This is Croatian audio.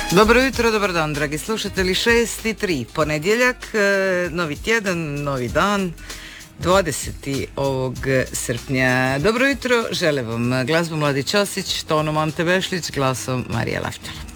Dobro jutro, dobar dan, dragi slušatelji. 6:03, ponedjeljak, novi tjedan, novi dan, 20. ovog srpnja. Dobro jutro, žele vam glazbu Mladi Ćosić, tonom Ante Bešlić, glasom Marija Lavčar.